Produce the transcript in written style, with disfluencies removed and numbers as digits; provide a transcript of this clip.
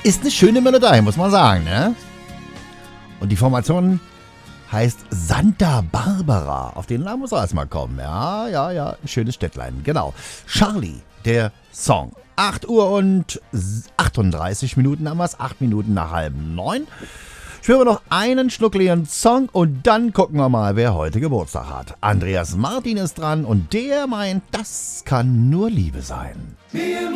Ist eine schöne Melodie, muss man sagen, ne? Und die Formation heißt Santa Barbara. Auf den Namen muss er erstmal kommen. Ja, schönes Städtlein, genau. Charlie, der Song. 8 Uhr und 38 Minuten haben wir es, 8 Minuten nach 8:30. Spielen wir noch einen schnuckligen Song und dann gucken wir mal, wer heute Geburtstag hat. Andreas Martin ist dran und der meint, das kann nur Liebe sein. Me and